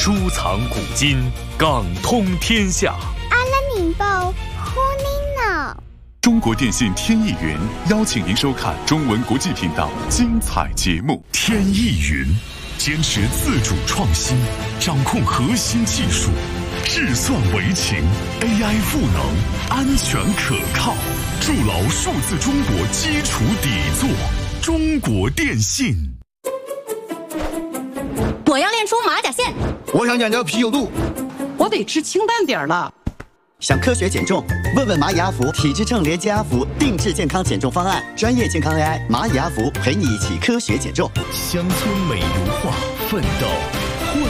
收藏古今，港通天下。 阿拉明报呼你脑。 中国电信天翼云邀请您收看中文国际频道精彩节目。 天翼云坚持自主创新，掌控核心技术，智算为情 ，AI 赋能，安全可靠，筑牢数字中国基础底座。中国电信。 我要练出马甲线， 我想减掉啤酒肚， 我得吃清淡点了。 想科学减重？问问蚂蚁阿福体质秤连接阿福定制健康减重方案，专业健康 AI 蚂蚁阿福陪你一起科学减重。 乡村美如画，奋斗